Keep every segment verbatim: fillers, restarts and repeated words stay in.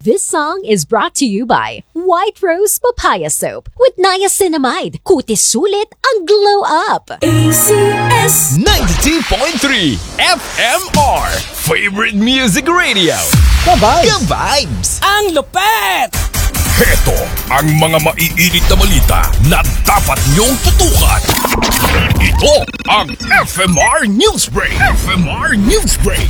This song is brought to you by White Rose Papaya Soap with niacinamide. Kutis sulit ang glow up. A C S ninety-two point three F M R Favorite Music Radio. Ka-vibes! Ka-vibes! Ang lupet! Heto ang mga maiinit na balita na dapat niyong tutukan. Ito ang F M R Newsbreak. F M R Newsbreak.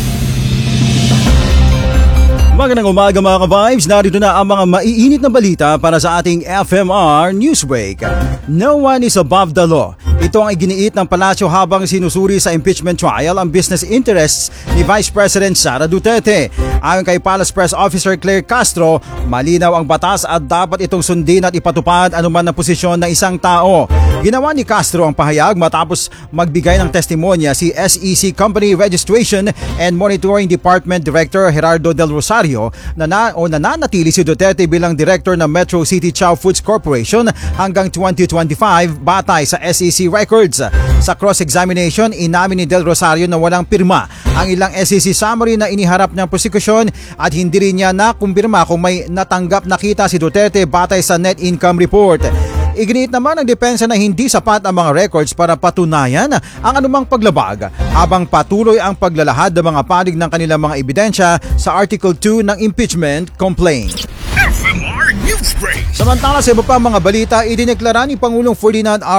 Magandang umaga mga ka-vibes, narito na ang mga maiinit na balita para sa ating F M R Newsbreak. No one is above the law. Ito ang iginiit ng palasyo habang sinusuri sa impeachment trial ang business interests ni Vice President Sara Duterte. Ayon kay Palace Press Officer Claire Castro, malinaw ang batas at dapat itong sundin at ipatupad anuman ang posisyon ng isang tao. Ginawa ni Castro ang pahayag matapos magbigay ng testimonya si S E C Company Registration and Monitoring Department Director Gerardo Del Rosario na, na o nananatili si Duterte bilang Director ng Metro City Chow Foods Corporation hanggang twenty twenty-five batay sa S E C records. Sa cross-examination, inamin ni Del Rosario na walang pirma ang ilang S E C summary na iniharap niyang prosekusyon at hindi rin niya nakumpirma kung may natanggap na kita si Duterte batay sa net income report. Iginiit naman ng depensa na hindi sapat ang mga records para patunayan ang anumang paglabag habang patuloy ang paglalahad ng mga panig ng kanilang mga ebidensya sa Article two ng impeachment complaint. F M R Newsbreak. Samantala sa iba pa mga balita, idineklara ni Pangulong Ferdinand R.